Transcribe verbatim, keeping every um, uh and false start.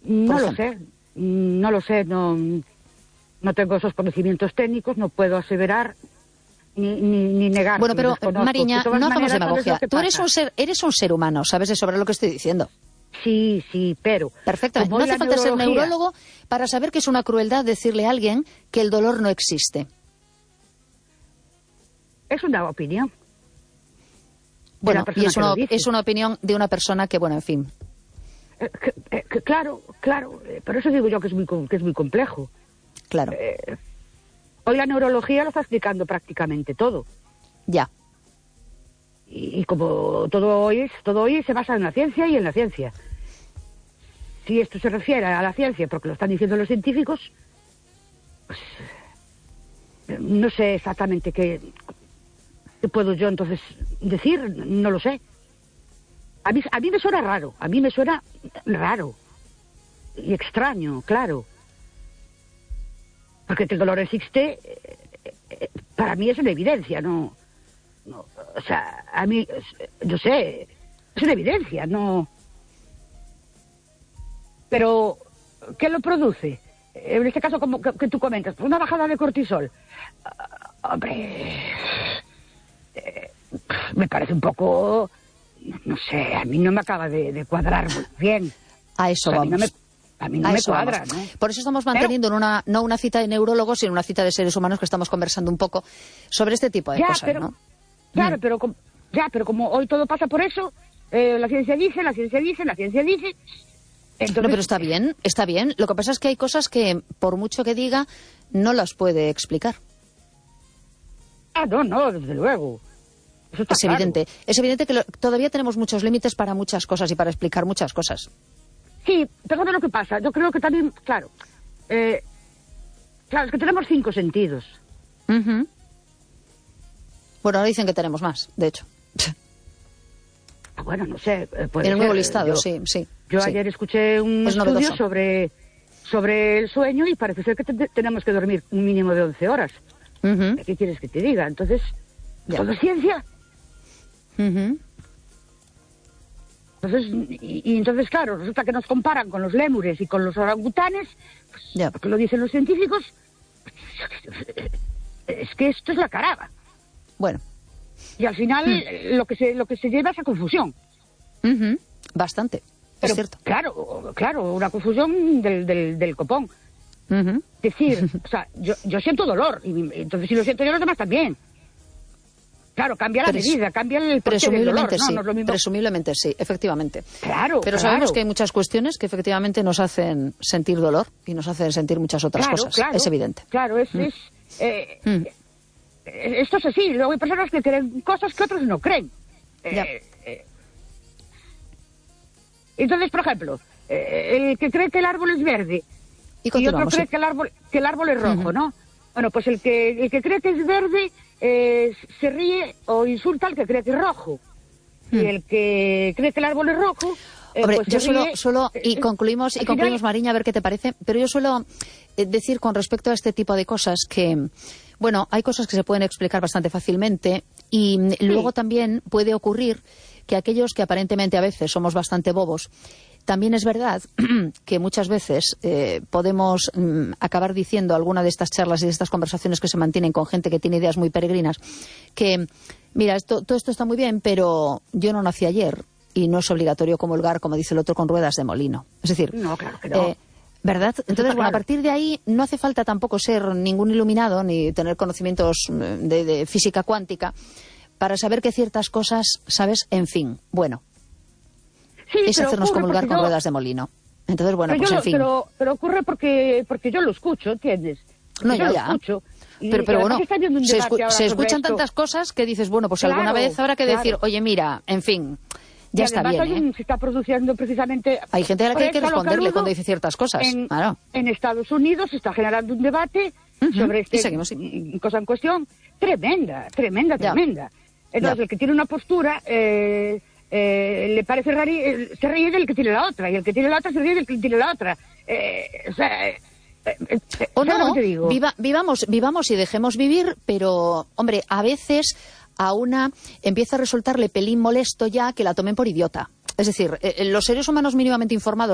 No lo sé, no lo sé, no, no tengo esos conocimientos técnicos, no puedo aseverar ni, ni, ni negar. Bueno, pero Mariña, de no hagamos demagogia. Tú eres pasa. un ser, eres un ser humano, ¿sabes de sobre lo que estoy diciendo? Sí, sí, pero... Perfectamente. No hace falta ser neurólogo para saber que es una crueldad decirle a alguien que el dolor no existe. Es una opinión. Bueno, y es una, es una opinión de una persona que, bueno, en fin... Eh, que, eh, que, claro, claro, eh, por eso digo yo que es muy, que es muy complejo. Claro. Eh, hoy la neurología lo está explicando prácticamente todo. Ya. Y, y como todo hoy, todo hoy se basa en la ciencia y en la ciencia. Si esto se refiere a la ciencia, porque lo están diciendo los científicos, pues no sé exactamente qué, qué puedo yo entonces decir, no lo sé. A mí, a mí me suena raro, a mí me suena raro y extraño, claro. Porque el dolor existe, eh, eh, para mí es una evidencia, no, no, o sea, a mí, yo sé, es una evidencia, no. Pero, ¿qué lo produce? En este caso, como que, que tú comentas, pues una bajada de cortisol. Uh, hombre, eh, me parece un poco, no sé, a mí no me acaba de, de cuadrar muy bien. A eso o sea, vamos. A mí no me, a mí no a me eso cuadra, vamos. ¿no? Por eso estamos manteniendo pero, una, no una cita de neurólogos, sino una cita de seres humanos que estamos conversando un poco sobre este tipo de ya, cosas, pero, ¿no? Claro, mm. pero, ya, pero como hoy todo pasa por eso, eh, la ciencia dice, la ciencia dice, la ciencia dice... Entonces, no, pero está bien, está bien. Lo que pasa es que hay cosas que, por mucho que diga, no las puede explicar. Ah, no, no, desde luego. Eso está es claro. evidente. Es evidente que lo, todavía tenemos muchos límites para muchas cosas y para explicar muchas cosas. Sí, pero ¿sabes lo que pasa? Yo creo que también, claro, eh, claro, es que tenemos cinco sentidos. Uh-huh. Bueno, ahora dicen que tenemos más, de hecho. Bueno, no sé. En el nuevo listado, yo, sí, sí. Yo sí. ayer escuché un es estudio novedoso. sobre, sobre el sueño y parece ser que te, tenemos que dormir un mínimo de once horas. Uh-huh. ¿Qué quieres que te diga? Entonces, ya. ¿todo es ciencia? Uh-huh. Entonces, y, y entonces, claro, resulta que nos comparan con los lémures y con los orangutanes, pues, ya. porque lo dicen los científicos, es que esto es la caraba. Bueno. Y al final hmm. lo que se lo que se lleva es a confusión. Uh-huh. Bastante, Pero, es cierto. Claro, claro, una confusión del, del, del copón. Uh-huh. Decir, o sea, yo, yo siento dolor, y entonces si lo siento yo los demás también. Claro, cambia la Pres medida, cambia el porqué presumiblemente del dolor, ¿no? sí, No es lo mismo. presumiblemente sí, efectivamente. Claro, Pero claro. sabemos que hay muchas cuestiones que efectivamente nos hacen sentir dolor y nos hacen sentir muchas otras claro, cosas, claro, es evidente. Claro, es... Mm. es eh, mm. Esto es así, luego hay personas que creen cosas que otros no creen. Eh, eh. Entonces, por ejemplo, eh, el que cree que el árbol es verde y, y otro cree sí. que el árbol que el árbol es rojo, uh-huh. ¿no? Bueno, pues el que el que cree que es verde eh, se ríe o insulta al que cree que es rojo. Uh-huh. Y el que cree que el árbol es rojo... Eh, Hombre, pues yo suelo, ríe, suelo, y concluimos, y concluimos, Mariña, a ver qué te parece, pero yo suelo eh, decir con respecto a este tipo de cosas que, bueno, hay cosas que se pueden explicar bastante fácilmente y sí. luego también puede ocurrir que aquellos que aparentemente a veces somos bastante bobos, también es verdad que muchas veces eh, podemos mm, acabar diciendo alguna de estas charlas y de estas conversaciones que se mantienen con gente que tiene ideas muy peregrinas, que, mira, esto, todo esto está muy bien, pero yo no nací ayer. Y no es obligatorio comulgar, como dice el otro, con ruedas de molino. Es decir, no, claro que no. Eh, ¿verdad? Entonces, bueno, a partir de ahí no hace falta tampoco ser ningún iluminado ni tener conocimientos de, de física cuántica para saber que ciertas cosas, ¿sabes? En fin, bueno, sí, es hacernos comulgar con yo... ruedas de molino. Entonces, bueno, pero pues yo, en fin. Pero, pero ocurre porque, porque yo lo escucho, ¿entiendes? Porque no, yo ya, lo ya. Escucho. Y, pero, pero bueno, se, escu se escuchan esto. tantas cosas que dices, bueno, pues claro, alguna vez habrá que claro. decir, oye, mira, en fin... Ya y está además bien, hay un, ¿eh? se está produciendo precisamente... Hay gente a la que hay que responderle cuando dice ciertas cosas. En, claro. en Estados Unidos se está generando un debate uh-huh. sobre esta sí. cosa en cuestión tremenda, tremenda, ya. tremenda. Entonces, ya. el que tiene una postura eh, eh, le parece raro, eh, se ríe del que tiene la otra, y el que tiene la otra se ríe del que tiene la otra. Eh, o sea... Eh, eh, o no, no, te digo? Viva, vivamos, vivamos y dejemos vivir, pero, hombre, a veces... a una empieza a resultarle pelín molesto ya que la tomen por idiota. Es decir, eh, los seres humanos mínimamente informados